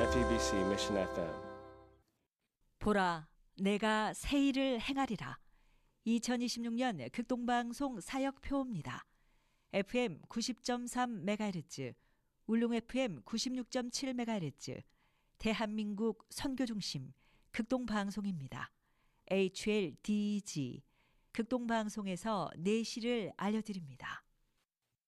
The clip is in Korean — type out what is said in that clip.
FEBC Mission FM. 보라, 내가 새 일을 행하리라. 2026년 극동방송 사역표입니다. FM 90.3MHz, 울릉 FM 96.7MHz, 대한민국 선교중심 극동방송입니다. HLDG, 극동방송에서 내시를 알려드립니다.